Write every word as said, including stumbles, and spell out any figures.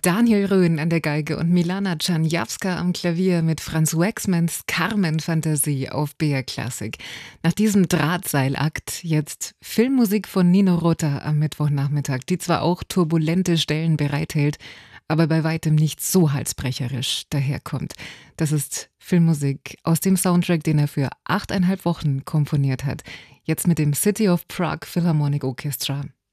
Daniel Röhn an der Geige und Milana Czerniawska am Klavier mit Franz Waxmans Carmen-Fantasie auf B R Classic. Nach diesem Drahtseilakt jetzt Filmmusik von Nino Rota am Mittwochnachmittag, die zwar auch turbulente Stellen bereithält, aber bei weitem nicht so halsbrecherisch daherkommt. Das ist Filmmusik aus dem Soundtrack, den er für achteinhalb Wochen komponiert hat. Jetzt mit dem City of Prague Philharmonic Orchestra.